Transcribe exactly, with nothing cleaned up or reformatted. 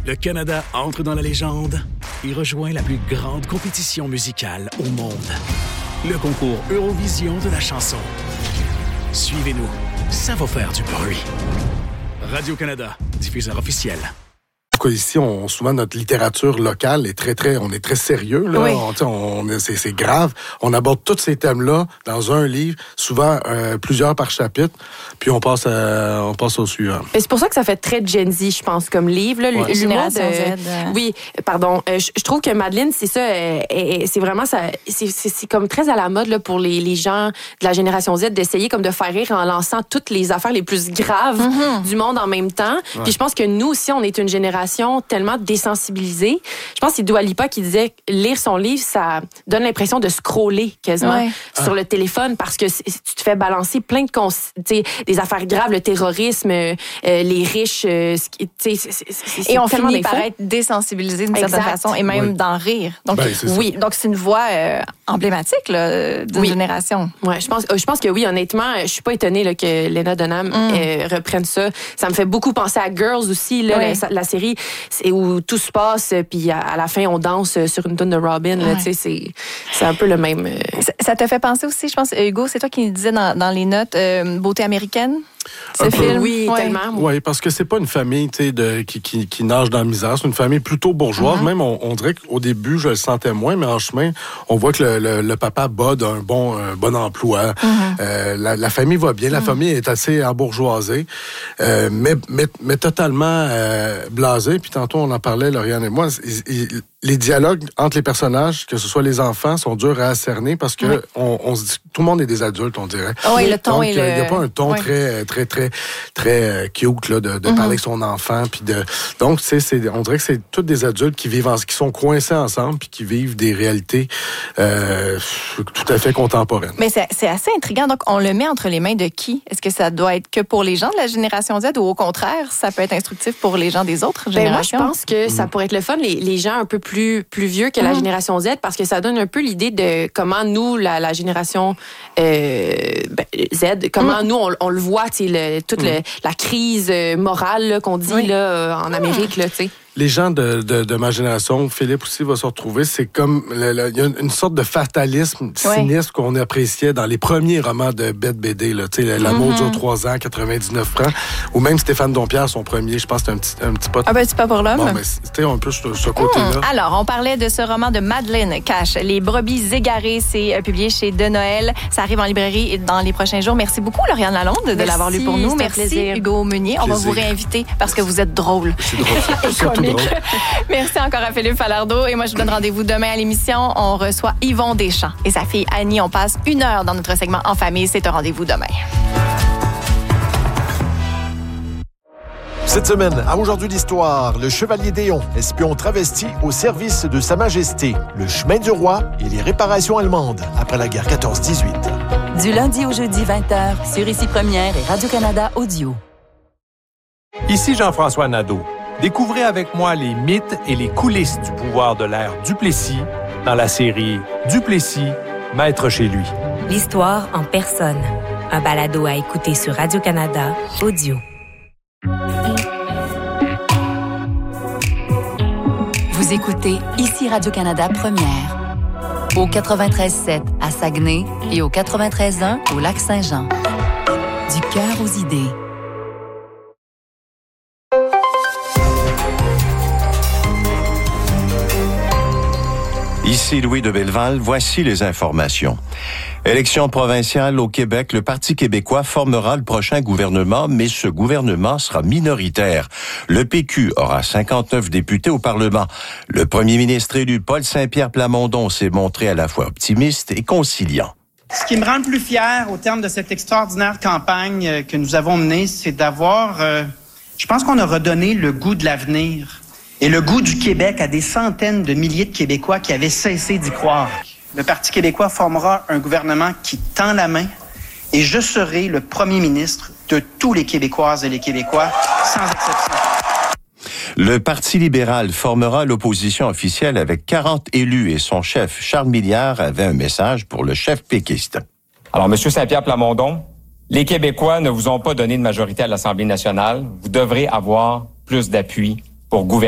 Le Canada entre dans la légende et rejoint la plus grande compétition musicale au monde. Le concours Eurovision de la chanson. Suivez-nous, ça va faire du bruit. Radio-Canada, diffuseur officiel. Ici, on, souvent, notre littérature locale est très, très, on est très sérieux, là. Oui. On, on, c'est, c'est grave. On aborde tous ces thèmes-là dans un livre, souvent, euh, plusieurs par chapitre, puis on passe à, on passe au suivant. Et c'est pour ça que ça fait très Gen Z, je pense, comme livre, là. Ouais. Génération de... Z. Oui, pardon. Euh, je, je trouve que Madeleine, c'est ça, euh, euh, c'est vraiment ça, c'est, c'est, c'est comme très à la mode, là, pour les, les gens de la génération Z d'essayer comme de faire rire en lançant toutes les affaires les plus graves mm-hmm. du monde en même temps. Ouais. Puis je pense que nous aussi, on est une génération tellement désensibilisée. Je pense que c'est Dua Lipa qui disait lire son livre, ça donne l'impression de scroller quasiment ouais. sur ah. le téléphone parce que tu te fais balancer plein de cons- des affaires graves, le terrorisme, euh, les riches. Euh, c'est, c'est, c'est et on finit par être désensibilisé d'une exact. certaine façon et même oui. d'en rire. Donc ben, oui, donc c'est une voix euh, emblématique là, d'une oui. génération. Ouais, je pense, je pense que oui, honnêtement, je suis pas étonnée là, que Lena Dunham mm. euh, reprenne ça. Ça me fait beaucoup penser à Girls aussi, là, ouais. la, la série. C'est où tout se passe, puis à la fin, on danse sur une tonne de Robin. Là, ouais. c'est, c'est un peu le même... Euh... Ça, ça te fait penser aussi, je pense, Hugo, c'est toi qui disais dans, dans les notes, euh, Beauté américaine? Ce un film, peu, oui, ouais. tellement. Oui, parce que c'est pas une famille de, qui, qui, qui nage dans la misère. C'est une famille plutôt bourgeoise. Mm-hmm. Même, on, on dirait qu'au début, je le sentais moins, mais en chemin, on voit que le, le, le papa bode un bon, un bon emploi. Mm-hmm. Euh, la, la famille va bien. La mm-hmm. famille est assez embourgeoisée, euh, mais, mais, mais totalement euh, blasée. Puis tantôt, on en parlait, Lauriane et moi. Il, il, les dialogues entre les personnages, que ce soit les enfants, sont durs à cerner parce que oui. on, on se dit, tout le monde est des adultes, on dirait. Oh, oui, le ton Donc, et il le... n'y a pas un ton oui. très, très, très, très cute là, de, de mm-hmm. parler avec son enfant. Puis de... Donc, c'est, c'est, on dirait que c'est tous des adultes qui vivent, en, qui sont coincés ensemble puis qui vivent des réalités euh, tout à fait contemporaines. Mais c'est, c'est assez intriguant. Donc, on le met entre les mains de qui? Est-ce que ça doit être que pour les gens de la génération Z ou au contraire, ça peut être instructif pour les gens des autres générations? Ben moi, je pense que mm. ça pourrait être le fun, les, les gens un peu plus Plus, plus vieux que la mmh. génération Z, parce que ça donne un peu l'idée de comment nous, la, la génération euh, ben, Z, comment mmh. nous, on, on le voit, le, toute mmh. le, la crise morale là, qu'on dit oui. là, en Amérique. Là, les gens de, de, de ma génération, Philippe aussi va se retrouver, c'est comme, il y a une sorte de fatalisme, cynisme ouais. qu'on appréciait dans les premiers romans de Bette B D, là, tu sais, L'amour mm-hmm. dure trois ans, quatre-vingt-dix-neuf francs, ou même Stéphane Dompierre, son premier, je pense que c'était un petit, un petit pas. Ah ben, c'est pas pour l'homme. Bon, mais c'était un peu ce, ce côté-là. Mmh. Alors, on parlait de ce roman de Madeleine Cash, Les brebis égarées, c'est euh, publié chez De Noël. Ça arrive en librairie dans les prochains jours. Merci beaucoup, Lauriane Lalonde, de Merci, l'avoir lu pour nous. Merci, plaisir. Hugo Meunier. On plaisir. va vous réinviter parce que vous êtes drôle. C'est drôle, c'est surtout drôle. Merci encore à Philippe Falardeau. Et moi, je vous donne rendez-vous demain à l'émission. On reçoit Yvon Deschamps et sa fille Annie. On passe une heure dans notre segment En famille. C'est un rendez-vous demain. Cette semaine, à Aujourd'hui l'Histoire, le Chevalier Déon, espion travesti au service de Sa Majesté, le chemin du roi et les réparations allemandes après la guerre quatorze dix-huit. Du lundi au jeudi vingt heures sur Ici Première et Radio-Canada Audio. Ici Jean-François Nadeau. Découvrez avec moi les mythes et les coulisses du pouvoir de l'ère Duplessis dans la série Duplessis, maître chez lui. L'histoire en personne. Un balado à écouter sur Radio-Canada Audio. Vous écoutez Ici Radio-Canada Première. Au quatre-vingt-treize sept à Saguenay et au quatre-vingt-treize un au Lac-Saint-Jean. Du cœur aux idées. Ici Louis de Belleval, voici les informations. Élection provinciale au Québec, le Parti québécois formera le prochain gouvernement, mais ce gouvernement sera minoritaire. Le P Q aura cinquante-neuf députés au Parlement. Le premier ministre élu, Paul Saint-Pierre Plamondon, s'est montré à la fois optimiste et conciliant. Ce qui me rend le plus fier au terme de cette extraordinaire campagne que nous avons menée, c'est d'avoir, euh, je pense qu'on a redonné le goût de l'avenir et le goût du Québec à des centaines de milliers de Québécois qui avaient cessé d'y croire. Le Parti québécois formera un gouvernement qui tend la main et je serai le premier ministre de tous les Québécoises et les Québécois, sans exception. Le Parti libéral formera l'opposition officielle avec quarante élus et son chef, Charles Milliard, avait un message pour le chef péquiste. Alors, M. Saint-Pierre Plamondon, les Québécois ne vous ont pas donné de majorité à l'Assemblée nationale. Vous devrez avoir plus d'appui pour gouverner.